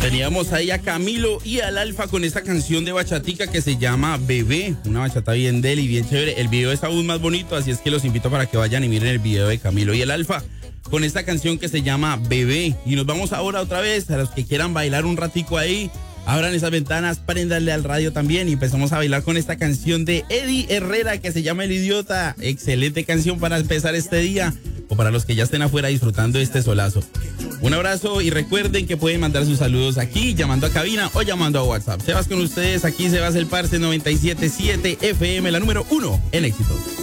Teníamos ahí a Camilo y al Alfa con esta canción de bachatica que se llama Bebé, una bachata bien deli, bien chévere. El video es aún más bonito, así es que los invito para que vayan y miren el video de Camilo y el Alfa con esta canción que se llama Bebé. Y nos vamos ahora otra vez, a los que quieran bailar un ratico ahí, abran esas ventanas, préndanle al radio también y empezamos a bailar con esta canción de Eddie Herrera que se llama El Idiota. Excelente canción para empezar este día o para los que ya estén afuera disfrutando este solazo. Un abrazo y recuerden que pueden mandar sus saludos aquí llamando a cabina o llamando a WhatsApp. Sebas con ustedes, aquí Sebas el Parce 97.7 FM, la número 1 en éxitos.